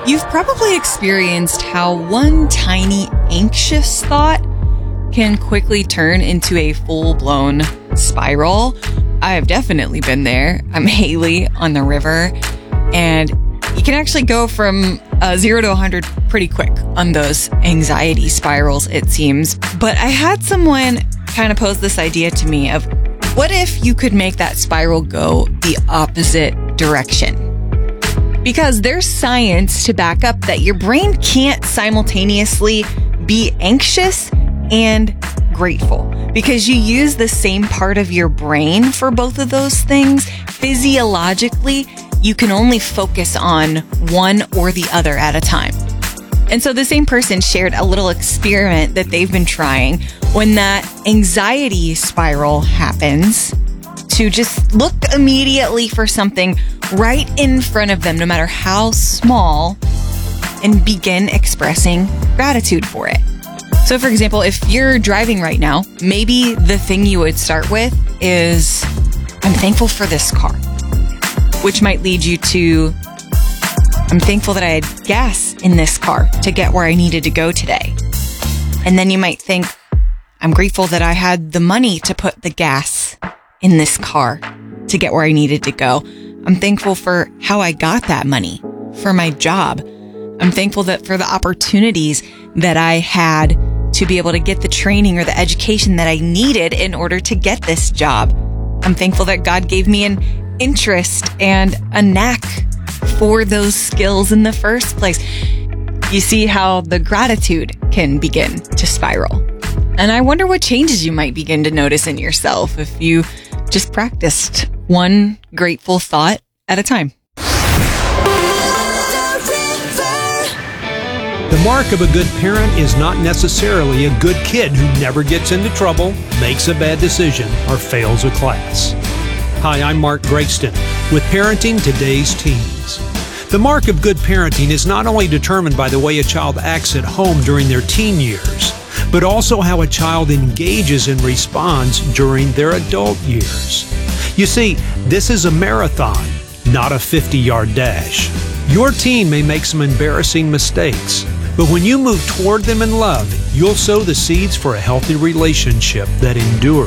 You've probably experienced how one tiny anxious thought can quickly turn into a full-blown spiral. I have definitely been there. I'm Haley on the river, and you can actually go from 0 to 100 pretty quick on those anxiety spirals, it seems. But I had someone kind of pose this idea to me of, what if you could make that spiral go the opposite direction? Because there's science to back up that your brain can't simultaneously be anxious and grateful, because you use the same part of your brain for both of those things. Physiologically, you can only focus on one or the other at a time. And so the same person shared a little experiment that they've been trying when that anxiety spiral happens, to just look immediately for something right in front of them, no matter how small, and begin expressing gratitude for it. So for example, if you're driving right now, maybe the thing you would start with is, I'm thankful for this car, which might lead you to, I'm thankful that I had gas in this car to get where I needed to go today. And then you might think, I'm grateful that I had the money to put the gas in this car to get where I needed to go. I'm thankful for how I got that money for my job. I'm thankful that for the opportunities that I had to be able to get the training or the education that I needed in order to get this job. I'm thankful that God gave me an interest and a knack for those skills in the first place. You see how the gratitude can begin to spiral. And I wonder what changes you might begin to notice in yourself if you just practiced one grateful thought at a time. The mark of a good parent is not necessarily a good kid who never gets into trouble, makes a bad decision, or fails a class. Hi, I'm Mark Gregston with Parenting Today's Teens. The mark of good parenting is not only determined by the way a child acts at home during their teen years, but also how a child engages and responds during their adult years. You see, this is a marathon, not a 50-yard dash. Your teen may make some embarrassing mistakes, but when you move toward them in love, you'll sow the seeds for a healthy relationship that endures.